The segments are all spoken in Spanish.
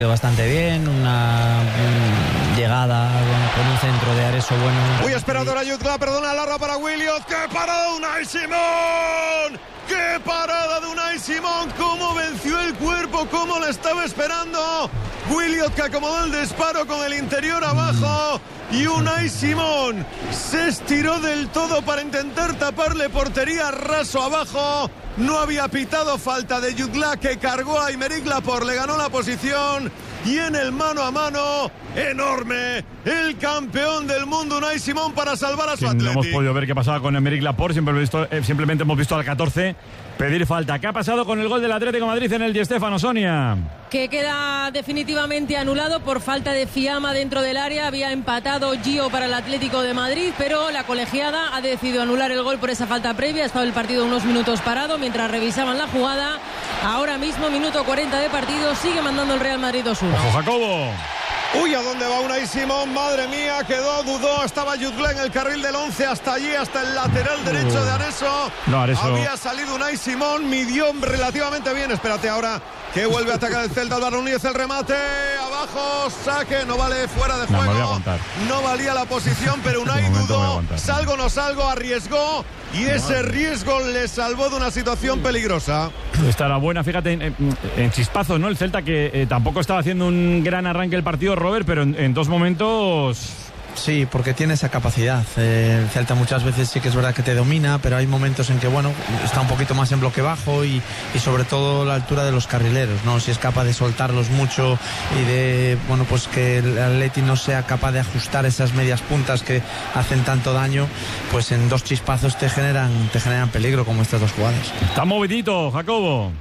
Bastante bien, una llegada con un centro de Areso bueno. Uy, esperando la Jutgla, perdona, larga para Williams. ¡Qué parada de Unai Simón! ¡Qué parada de Unai Simón! ¡Cómo venció el cuerpo! ¡Cómo la estaba esperando! Williams que acomodó el disparo con el interior abajo. Y Unai Simón se estiró del todo para intentar taparle portería raso abajo. No había pitado falta de Jutgla, que cargó a Aymeric Laporte, le ganó la posición. Y en el mano a mano, enorme, el campeón del mundo Unai Simón para salvar a su Atleti. No hemos podido ver qué pasaba con Aymeric Laporte, simplemente hemos visto al 14 pedir falta. ¿Qué ha pasado con el gol del Atlético de Madrid en el Di Stéfano, Sonia? Que queda definitivamente anulado por falta de Fiamma dentro del área. Había empatado Gio para el Atlético de Madrid, pero la colegiada ha decidido anular el gol por esa falta previa. Ha estado el partido unos minutos parado mientras revisaban la jugada. Ahora mismo, minuto 40 de partido, sigue mandando el Real Madrid 2-1. ¡Ojo, Jacobo! Uy, ¿a dónde va Unai Simón? Madre mía, dudó, estaba Jutgla en el carril del 11 hasta allí, hasta el lateral derecho de Areso. Areso. Había salido Unai Simón, midió relativamente bien. Espérate ahora que vuelve a atacar el Celta, Álvaro Núñez, el remate, abajo, saque, no vale, fuera de juego. No valía la posición, pero Unai dudó, salgo, no salgo, arriesgó. Y ese riesgo le salvó de una situación peligrosa. Estará buena, fíjate, en chispazos, ¿no? El Celta que tampoco estaba haciendo un gran arranque el partido, Robert, pero en dos momentos... Sí, porque tiene esa capacidad. El Celta muchas veces sí que es verdad que te domina, pero hay momentos en que, bueno, está un poquito más en bloque bajo y sobre todo la altura de los carrileros, ¿no? Si es capaz de soltarlos mucho y de, bueno, pues que el Atleti no sea capaz de ajustar esas medias puntas que hacen tanto daño, pues en dos chispazos te generan peligro, como estas dos jugadas. Está movidito, Jacobo.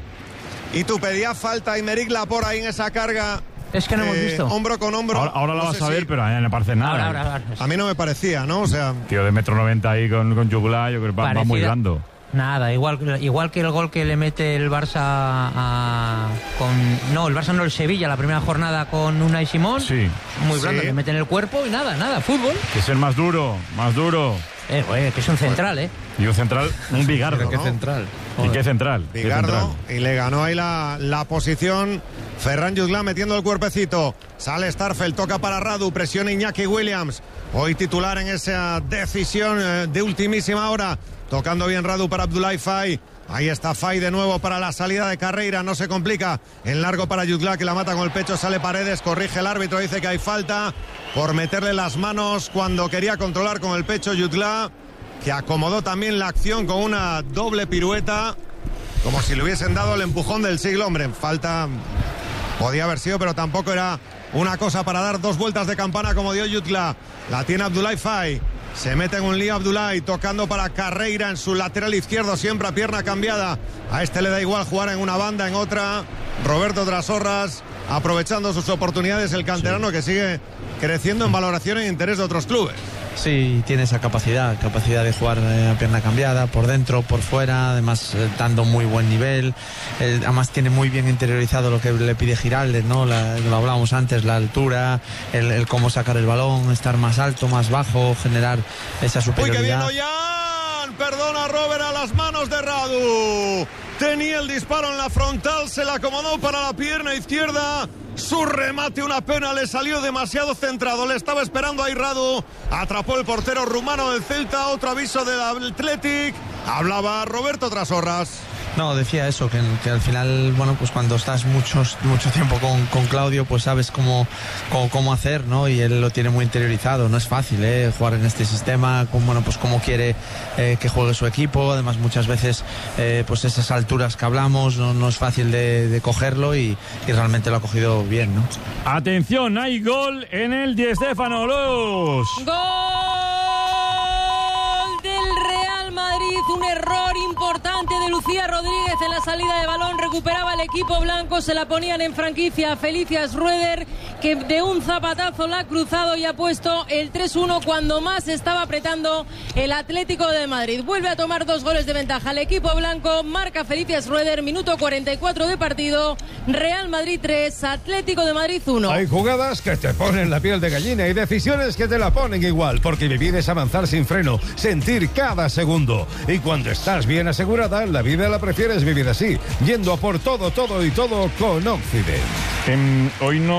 Y tú pedías falta, Aymeric Laporte ahí en esa carga. Es que no hemos visto. Hombro con hombro. Ahora lo vas a ver, pero a mí no me parece nada. Ahora. A mí no me parecía, ¿no? O sea... Tío de 1,90 m ahí con Jutgla, yo creo que va muy blando. Nada, igual que el gol que le mete el Barça el Barça no, el Sevilla, la primera jornada con Unai Simón. Sí. Muy blando, le mete en el cuerpo y nada, fútbol. Que es el más duro. Que es un central, Y un central, un Bigardo. ¿Qué central? ¿Y qué central? Bigardo, y le ganó ahí la posición Ferran Jutgla metiendo el cuerpecito. Sale Starfelt, toca para Radu, presiona Iñaki Williams. Hoy titular en esa decisión de ultimísima hora. Tocando bien Radu para Abdoulaye Faye. Ahí está Faye de nuevo para la salida de Carreira, no se complica. En largo para Jutgla, que la mata con el pecho, sale Paredes, corrige el árbitro, dice que hay falta por meterle las manos cuando quería controlar con el pecho Jutgla, que acomodó también la acción con una doble pirueta, como si le hubiesen dado el empujón del siglo. Hombre, falta podía haber sido, pero tampoco era una cosa para dar dos vueltas de campana como dio Jutgla. La tiene Abdoulaye Faye. Se mete en un lío Abdoulaye, tocando para Carreira en su lateral izquierdo, siempre a pierna cambiada. A este le da igual jugar en una banda, en otra. Roberto Trasorras, aprovechando sus oportunidades, el canterano que sigue creciendo en valoración e interés de otros clubes. Sí, tiene esa capacidad de jugar a pierna cambiada, por dentro, por fuera, además dando muy buen nivel. Además tiene muy bien interiorizado lo que le pide Giraldez, ¿no? Lo hablábamos antes, la altura, el cómo sacar el balón, estar más alto, más bajo, generar esa superioridad. ¡Uy, qué bien Ollán! Perdona, Robert, a las manos de Radu. Tenía el disparo en la frontal, se la acomodó para la pierna izquierda. Su remate, una pena, le salió demasiado centrado. Le estaba esperando ahí Radu. Atrapó el portero rumano del Celta. Otro aviso del Athletic. Hablaba Roberto Trasorras. No, decía eso, que al final, bueno, pues cuando estás mucho tiempo con Claudio, pues sabes cómo hacer, ¿no? Y él lo tiene muy interiorizado. No es fácil, jugar en este sistema, pues cómo quiere que juegue su equipo. Además, muchas veces, pues esas alturas que hablamos, no es fácil de cogerlo y realmente lo ha cogido bien, ¿no? Atención, hay gol en el Di Stéfano. ¡Gol del Real Madrid! Un error importante de Lucía Rodríguez en la salida de balón. Recuperaba el equipo blanco, se la ponían en franquicia a Felicia Schroeder, que de un zapatazo la ha cruzado y ha puesto el 3-1 cuando más estaba apretando el Atlético de Madrid. Vuelve a tomar 2 goles de ventaja el equipo blanco. Marca Felicia Schroeder, minuto 44 de partido. Real Madrid 3, Atlético de Madrid 1. Hay jugadas que te ponen la piel de gallina y decisiones que te la ponen igual, porque vivir es avanzar sin freno, sentir cada segundo. Y cuando estás bien asegurada, la vida vida la prefieres vivir así, yendo a por todo, todo y todo con Occident. Hoy no